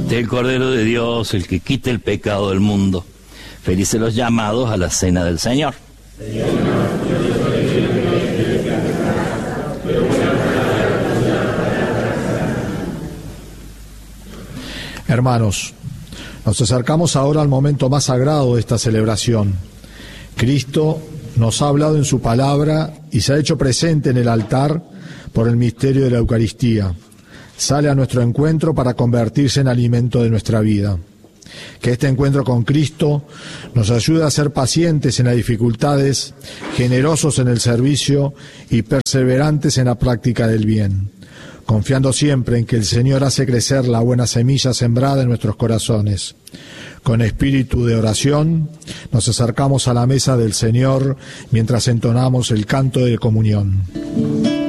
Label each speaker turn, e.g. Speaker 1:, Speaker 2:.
Speaker 1: del Cordero de Dios, el que quita el pecado del mundo. Felices los llamados a la cena del Señor.
Speaker 2: Hermanos, nos acercamos ahora al momento más sagrado de esta celebración. Cristo nos ha hablado en su palabra y se ha hecho presente en el altar por el misterio de la Eucaristía. Sale a nuestro encuentro para convertirse en alimento de nuestra vida. Que este encuentro con Cristo nos ayude a ser pacientes en las dificultades, generosos en el servicio y perseverantes en la práctica del bien, confiando siempre en que el Señor hace crecer la buena semilla sembrada en nuestros corazones. Con espíritu de oración nos acercamos a la mesa del Señor mientras entonamos el canto de comunión.